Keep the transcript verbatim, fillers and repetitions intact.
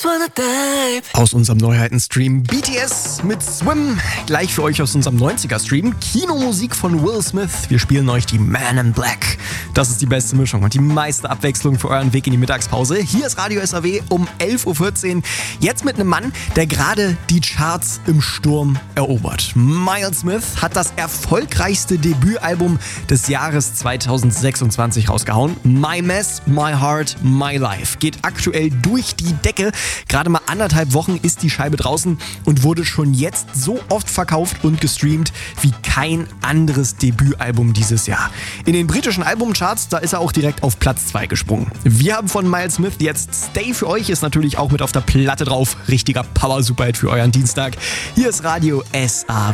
Aus unserem Neuheiten-Stream B T S mit Swim. Gleich für euch aus unserem neunziger-Stream Kinomusik von Will Smith. Wir spielen euch die Man in Black. Das ist die beste Mischung und die meiste Abwechslung für euren Weg in die Mittagspause. Hier ist Radio S A W um elf Uhr vierzehn. Jetzt mit einem Mann, der gerade die Charts im Sturm erobert. Miles Smith hat das erfolgreichste Debütalbum des Jahres zweitausendsechsundzwanzig rausgehauen. My Mess, My Heart, My Life. Geht aktuell durch die Decke. Gerade mal anderthalb Wochen ist die Scheibe draußen und wurde schon jetzt so oft verkauft und gestreamt wie kein anderes Debütalbum dieses Jahr. In den britischen Albumcharts, da ist er auch direkt auf Platz zwei gesprungen. Wir haben von Miles Smith jetzt Stay für euch, ist natürlich auch mit auf der Platte drauf. Richtiger Power-Superhit für euren Dienstag. Hier ist Radio S A W.